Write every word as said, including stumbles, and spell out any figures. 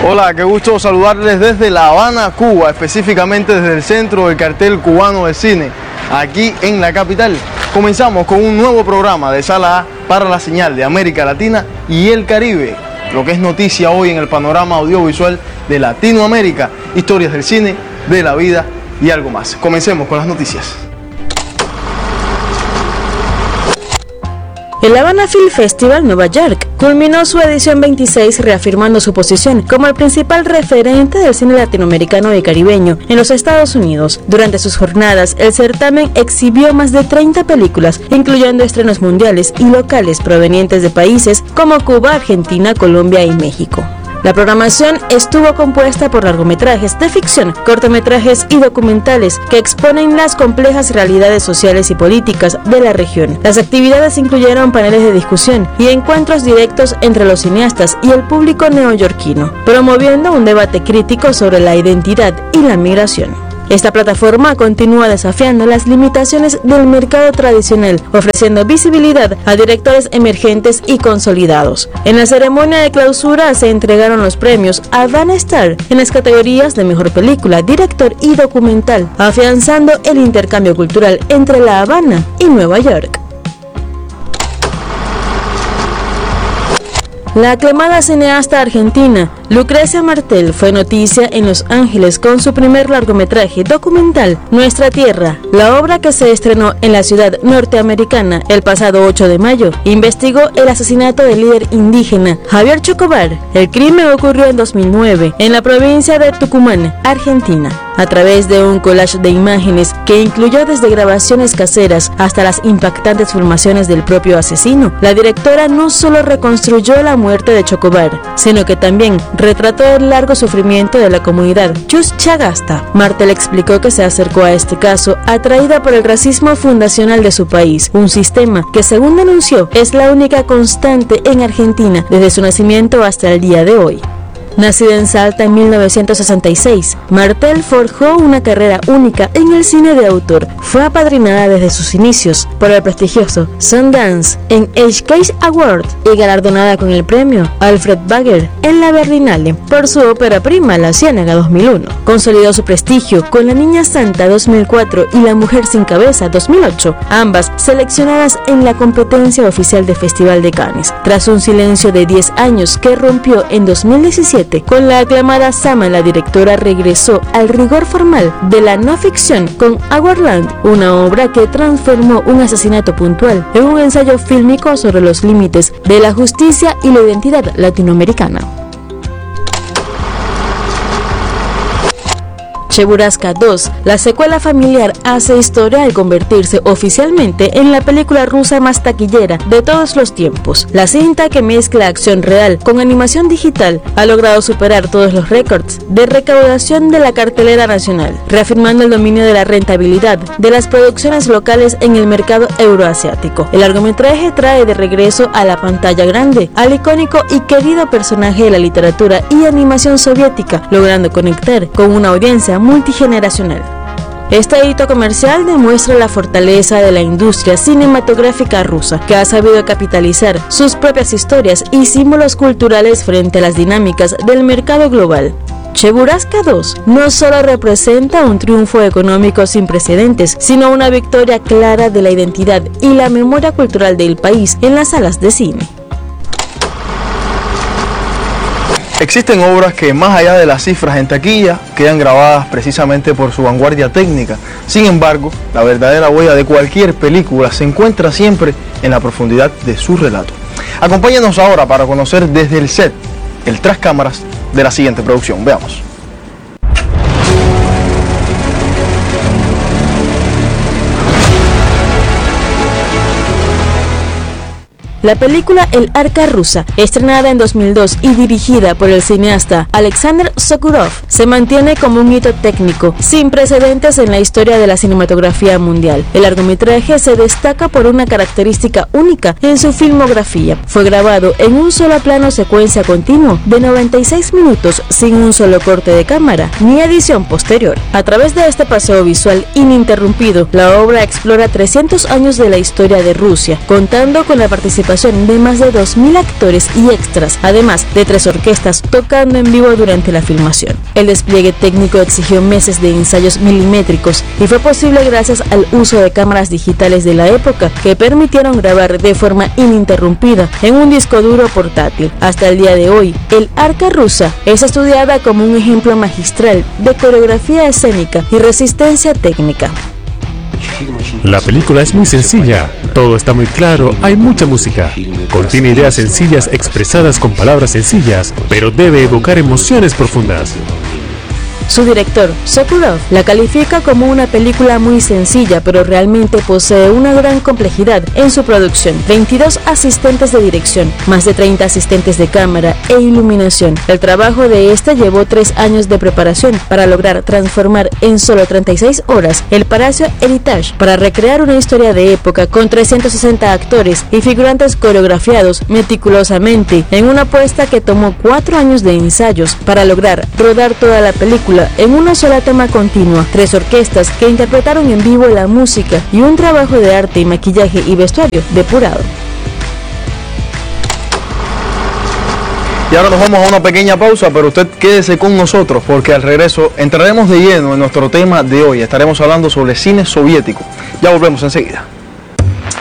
Hola, qué gusto saludarles desde La Habana, Cuba, específicamente desde el centro del cartel cubano de cine, aquí en la capital. Comenzamos con un nuevo programa de Sala A para la señal de América Latina y el Caribe, lo que es noticia hoy en el panorama audiovisual de Latinoamérica, historias del cine, de la vida y algo más. Comencemos con las noticias. El Havana Film Festival Nueva York culminó su edición veintiséis reafirmando su posición como el principal referente del cine latinoamericano y caribeño en los Estados Unidos. Durante sus jornadas, el certamen exhibió más de treinta películas, incluyendo estrenos mundiales y locales provenientes de países como Cuba, Argentina, Colombia y México. La programación estuvo compuesta por largometrajes de ficción, cortometrajes y documentales que exponen las complejas realidades sociales y políticas de la región. Las actividades incluyeron paneles de discusión y encuentros directos entre los cineastas y el público neoyorquino, promoviendo un debate crítico sobre la identidad y la migración. Esta plataforma continúa desafiando las limitaciones del mercado tradicional, ofreciendo visibilidad a directores emergentes y consolidados. En la ceremonia de clausura se entregaron los premios Havana Star en las categorías de Mejor Película, Director y Documental, afianzando el intercambio cultural entre La Habana y Nueva York. La aclamada cineasta argentina Lucrecia Martel fue noticia en Los Ángeles con su primer largometraje documental, Nuestra Tierra. La obra, que se estrenó en la ciudad norteamericana el pasado ocho de mayo, investigó el asesinato del líder indígena Javier Chocobar. El crimen ocurrió en dos mil nueve en la provincia de Tucumán, Argentina. A través de un collage de imágenes que incluyó desde grabaciones caseras hasta las impactantes filmaciones del propio asesino, la directora no solo reconstruyó la muerte de Chocobar, sino que también retrató el largo sufrimiento de la comunidad Chuschagasta. Martel explicó que se acercó a este caso atraída por el racismo fundacional de su país, un sistema que, según denunció, es la única constante en Argentina desde su nacimiento hasta el día de hoy. Nacida en Salta en mil novecientos sesenta y seis, Martel forjó una carrera única en el cine de autor. Fue apadrinada desde sus inicios por el prestigioso Sundance en Edge Case Award y galardonada con el premio Alfred Bagger en la Berlinale por su ópera prima La Ciénaga dos mil uno. Consolidó su prestigio con La Niña Santa dos mil cuatro y La Mujer sin Cabeza dos mil ocho, ambas seleccionadas en la competencia oficial del Festival de Cannes. Tras un silencio de diez años que rompió en dos mil diecisiete, con la aclamada Sama, la directora regresó al rigor formal de la no ficción con Hourland, una obra que transformó un asesinato puntual en un ensayo fílmico sobre los límites de la justicia y la identidad latinoamericana. Cheburashka dos, la secuela familiar, hace historia al convertirse oficialmente en la película rusa más taquillera de todos los tiempos. La cinta, que mezcla acción real con animación digital, ha logrado superar todos los récords de recaudación de la cartelera nacional, reafirmando el dominio de la rentabilidad de las producciones locales en el mercado euroasiático. El largometraje trae de regreso a la pantalla grande al icónico y querido personaje de la literatura y animación soviética, logrando conectar con una audiencia multigeneracional. Este hito comercial demuestra la fortaleza de la industria cinematográfica rusa, que ha sabido capitalizar sus propias historias y símbolos culturales frente a las dinámicas del mercado global. Cheburashka dos no solo representa un triunfo económico sin precedentes, sino una victoria clara de la identidad y la memoria cultural del país en las salas de cine. Existen obras que, más allá de las cifras en taquilla, quedan grabadas precisamente por su vanguardia técnica. Sin embargo, la verdadera huella de cualquier película se encuentra siempre en la profundidad de su relato. Acompáñanos ahora para conocer desde el set, el tras cámaras de la siguiente producción. Veamos. La película El Arca Rusa, estrenada en dos mil dos y dirigida por el cineasta Alexander Sokurov, se mantiene como un hito técnico sin precedentes en la historia de la cinematografía mundial. El largometraje se destaca por una característica única en su filmografía. Fue grabado en un solo plano secuencia continuo de noventa y seis minutos sin un solo corte de cámara ni edición posterior. A través de este paseo visual ininterrumpido, la obra explora trescientos años de la historia de Rusia, contando con la participación participación de más de dos mil actores y extras, además de tres orquestas tocando en vivo durante la filmación. El despliegue técnico exigió meses de ensayos milimétricos y fue posible gracias al uso de cámaras digitales de la época que permitieron grabar de forma ininterrumpida en un disco duro portátil. Hasta el día de hoy, el Arca rusa es estudiada como un ejemplo magistral de coreografía escénica y resistencia técnica. La película es muy sencilla, todo está muy claro, hay mucha música. Contiene ideas sencillas expresadas con palabras sencillas, pero debe evocar emociones profundas. Su director, Sokurov, la califica como una película muy sencilla, pero realmente posee una gran complejidad en su producción. veintidós asistentes de dirección, más de treinta asistentes de cámara e iluminación. El trabajo de este llevó tres años de preparación para lograr transformar en solo treinta y seis horas el Palacio Hermitage para recrear una historia de época con trescientos sesenta actores y figurantes coreografiados meticulosamente en una apuesta que tomó cuatro años de ensayos para lograr rodar toda la película en una sola toma continua, tres orquestas que interpretaron en vivo la música y un trabajo de arte y maquillaje y vestuario depurado. Y ahora nos vamos a una pequeña pausa, pero usted quédese con nosotros porque al regreso entraremos de lleno en nuestro tema de hoy. Estaremos hablando sobre cine soviético. Ya volvemos enseguida.